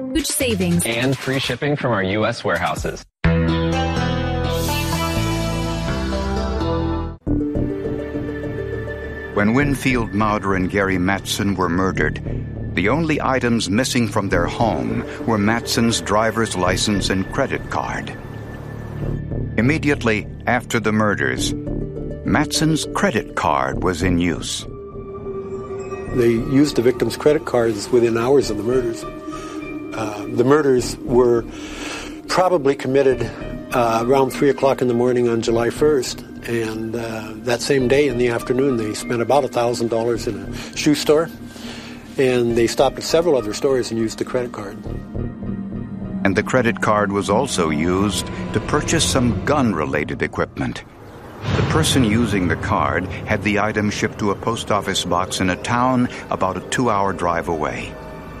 huge savings, and free shipping from our U.S. warehouses. When Winfield Mauder and Gary Mattson were murdered, the only items missing from their home were Mattson's driver's license and credit card. Immediately after the murders, Mattson's credit card was in use. They used the victim's credit cards within hours of the murders. The murders were probably committed around 3 o'clock in the morning on July 1st. And that same day in the afternoon, they spent about $1,000 in a shoe store. And they stopped at several other stores and used the credit card. And the credit card was also used to purchase some gun-related equipment. The person using the card had the item shipped to a post office box in a town about a 2-hour drive away.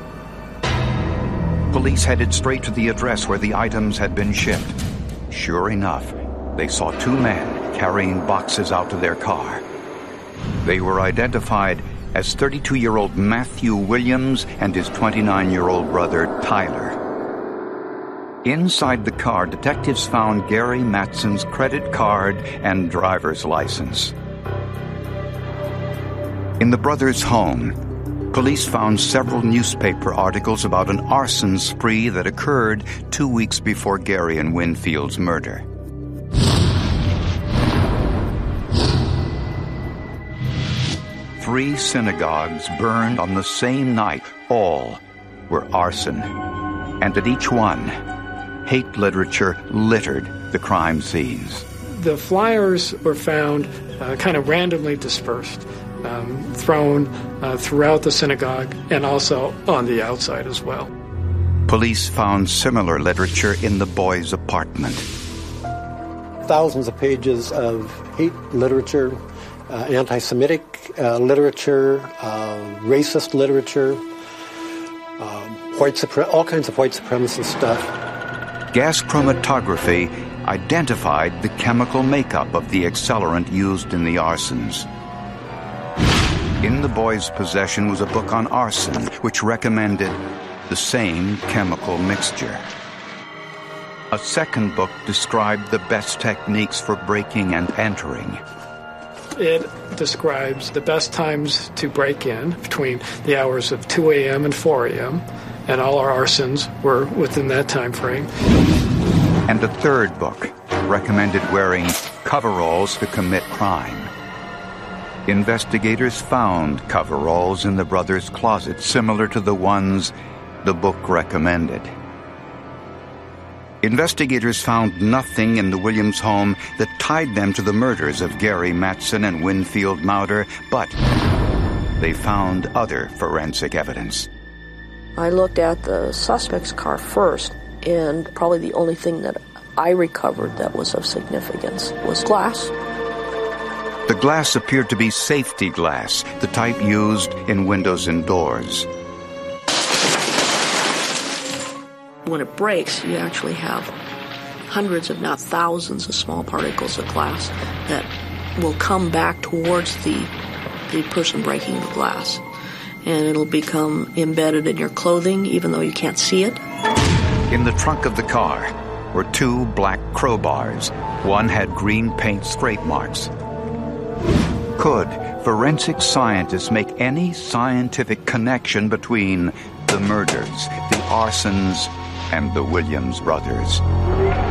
Police headed straight to the address where the items had been shipped. Sure enough, they saw 2 men carrying boxes out to their car. They were identified as 32-year-old Matthew Williams and his 29-year-old brother, Tyler. Inside the car, detectives found Gary Mattson's credit card and driver's license. In the brothers' home, police found several newspaper articles about an arson spree that occurred 2 weeks before Gary and Winfield's murder. Three synagogues burned on the same night. All were arson. And at each one, hate literature littered the crime scenes. The flyers were found kind of randomly dispersed, thrown throughout the synagogue and also on the outside as well. Police found similar literature in the boys' apartment. Thousands of pages of hate literature, anti-Semitic literature, racist literature, all kinds of white supremacist stuff. Gas chromatography identified the chemical makeup of the accelerant used in the arsons. In the boys' possession was a book on arson, which recommended the same chemical mixture. A second book described the best techniques for breaking and entering. It describes the best times to break in between the hours of 2 a.m. and 4 a.m., and all our arsons were within that time frame. And a third book recommended wearing coveralls to commit crime. Investigators found coveralls in the brothers' closet similar to the ones the book recommended. Investigators found nothing in the Williams home that tied them to the murders of Gary Mattson and Winfield Mauder, but they found other forensic evidence. I looked at the suspect's car first, and probably the only thing that I recovered that was of significance was glass. The glass appeared to be safety glass, the type used in windows and doors. When it breaks, you actually have hundreds, if not thousands, of small particles of glass that will come back towards the person breaking the glass. And it'll become embedded in your clothing, even though you can't see it. In the trunk of the car were 2 black crowbars. One had green paint scrape marks. Could forensic scientists make any scientific connection between the murders, the arsons, and the Williams brothers?